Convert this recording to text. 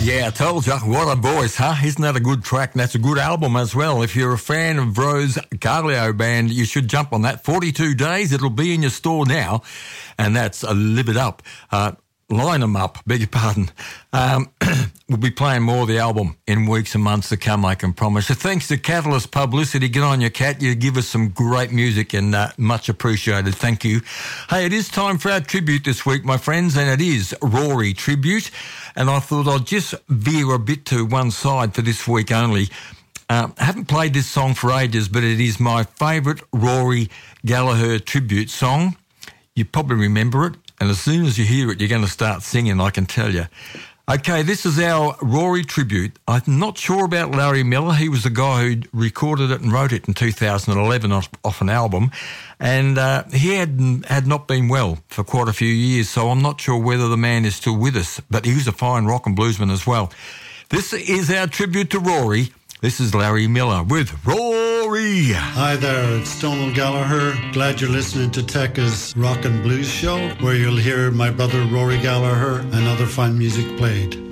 Yeah, I told you. What a voice, huh? Isn't that a good track? And that's a good album as well. If you're a fan of Rose Garlio Band, you should jump on that. 42 Days, it'll be in your store now. And that's Live It Up. Line them up, beg your pardon. We'll be playing more of the album in weeks and months to come, I can promise. So thanks to Catalyst Publicity. Get on your cat. You give us some great music and much appreciated. Thank you. Hey, it is time for our tribute this week, my friends, and it is Rory Tribute. And I thought I'd just veer a bit to one side for this week only. I haven't played this song for ages, but it is my favourite Rory Gallagher tribute song. You probably remember it. And as soon as you hear it, you're going to start singing, I can tell you. Okay, this is our Rory tribute. I'm not sure about Larry Miller. He was the guy who recorded it and wrote it in 2011 off an album. And he had not been well for quite a few years, so I'm not sure whether the man is still with us. But he was a fine rock and bluesman as well. This is our tribute to Rory. This is Larry Miller with Rory. Hi there, it's Donald Gallagher. Glad you're listening to Tekka's Rock and Blues Show, where you'll hear my brother Rory Gallagher and other fine music played.